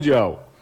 Mundial.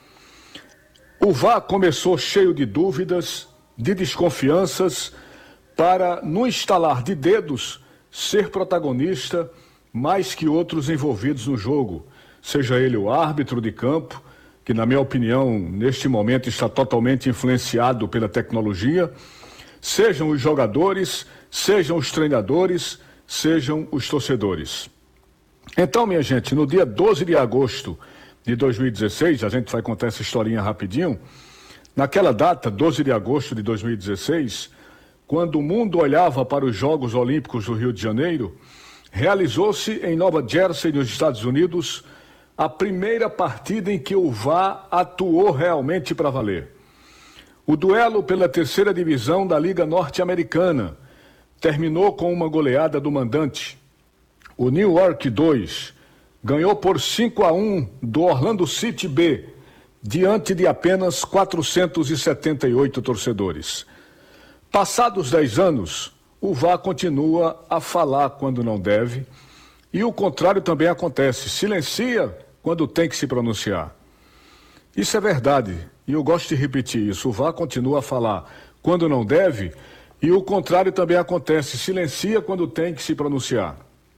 O VAR começou cheio de dúvidas, de desconfianças, para, no estalar de dedos, ser protagonista mais que outros envolvidos no jogo, seja ele o árbitro de campo, que, na minha opinião, neste momento está totalmente influenciado pela tecnologia, sejam os jogadores, sejam os treinadores, sejam os torcedores. Então, minha gente, no dia 12 de agosto de 2016, a gente vai contar essa historinha rapidinho, naquela data, 12 de agosto de 2016, quando o mundo olhava para os Jogos Olímpicos do Rio de Janeiro, realizou-se em Nova Jersey, nos Estados Unidos, a primeira partida em que o VAR atuou realmente para valer. O duelo pela terceira divisão da Liga Norte-Americana terminou com uma goleada do mandante. O New York 2 ganhou por 5-1 do Orlando City B, diante de apenas 478 torcedores. Passados 10 anos, o VAR continua a falar quando não deve, e o contrário também acontece, silencia quando tem que se pronunciar. Isso é verdade, e eu gosto de repetir isso, o VAR continua a falar quando não deve, e o contrário também acontece, silencia quando tem que se pronunciar.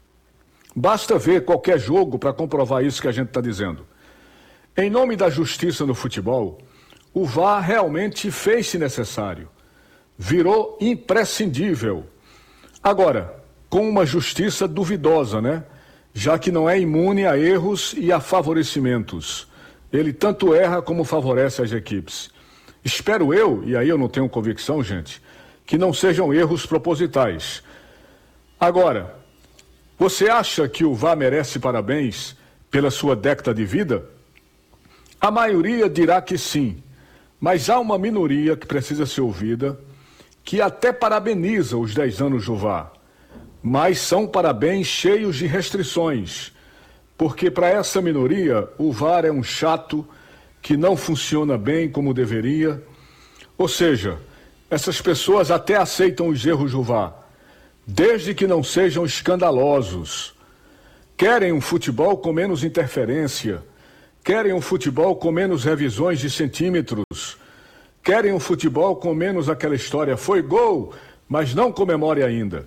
Basta ver qualquer jogo para comprovar isso que a gente está dizendo. Em nome da justiça no futebol, o VAR realmente fez-se necessário, virou imprescindível. Agora, com uma justiça duvidosa, né? Já que não é imune a erros e a favorecimentos. Ele tanto erra como favorece as equipes. Espero eu, e aí eu não tenho convicção, gente, que não sejam erros propositais. Agora, você acha que o VAR merece parabéns pela sua década de vida? A maioria dirá que sim, mas há uma minoria que precisa ser ouvida, que até parabeniza os 10 anos do VAR. Mas são parabéns cheios de restrições, porque para essa minoria o VAR é um chato que não funciona bem como deveria. Ou seja, essas pessoas até aceitam os erros do VAR, desde que não sejam escandalosos. Querem um futebol com menos interferência, querem um futebol com menos revisões de centímetros, querem um futebol com menos aquela história, foi gol, mas não comemore ainda.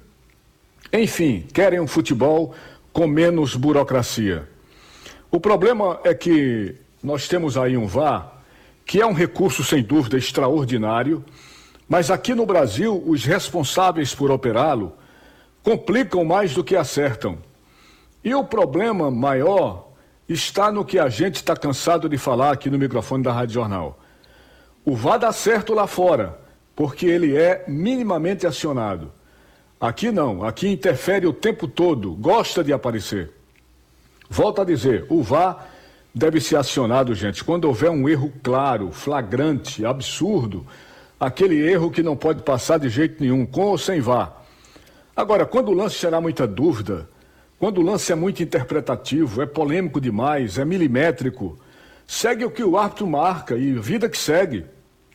Enfim, querem um futebol com menos burocracia. O problema é que nós temos aí um VAR, que é um recurso sem dúvida extraordinário, mas aqui no Brasil os responsáveis por operá-lo complicam mais do que acertam. E o problema maior está no que a gente está cansado de falar aqui no microfone da Rádio Jornal. O VAR dá certo lá fora, porque ele é minimamente acionado. Aqui não, aqui interfere o tempo todo, gosta de aparecer. Volto a dizer, o VAR deve ser acionado, gente, quando houver um erro claro, flagrante, absurdo, aquele erro que não pode passar de jeito nenhum, com ou sem VAR. Agora, quando o lance gerar muita dúvida, quando o lance é muito interpretativo, é polêmico demais, é milimétrico, segue o que o árbitro marca e vida que segue.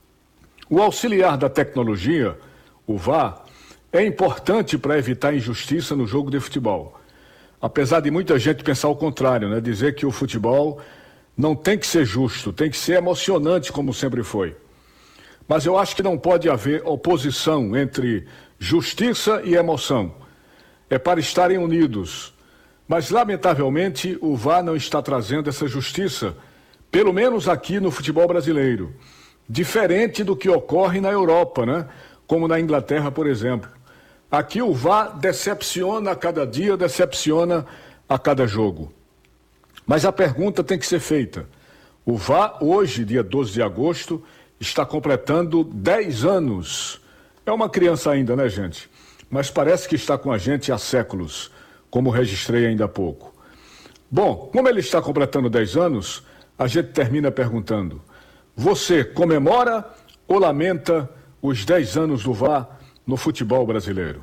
O auxiliar da tecnologia, o VAR, é importante para evitar injustiça no jogo de futebol. Apesar de muita gente pensar o contrário, né? Dizer que o futebol não tem que ser justo, tem que ser emocionante como sempre foi. Mas eu acho que não pode haver oposição entre justiça e emoção. É para estarem unidos. Mas, lamentavelmente, o VAR não está trazendo essa justiça, pelo menos aqui no futebol brasileiro. Diferente do que ocorre na Europa, né? Como na Inglaterra, por exemplo. Aqui o VAR decepciona a cada dia, decepciona a cada jogo. Mas a pergunta tem que ser feita. O VAR, hoje, dia 12 de agosto, está completando 10 anos. É uma criança ainda, né, gente? Mas parece que está com a gente há séculos, como registrei ainda há pouco. Bom, como ele está completando 10 anos, a gente termina perguntando: você comemora ou lamenta os 10 anos do VAR no futebol brasileiro?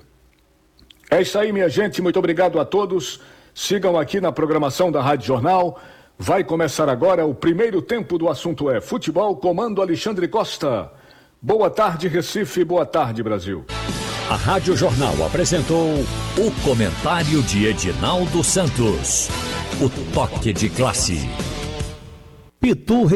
É isso aí, minha gente. Muito obrigado a todos. Sigam aqui na programação da Rádio Jornal. Vai começar agora o primeiro tempo do assunto é Futebol, comando Alexandre Costa. Boa tarde, Recife. Boa tarde, Brasil. A Rádio Jornal apresentou o comentário de Edinaldo Santos. O toque de classe. Pitu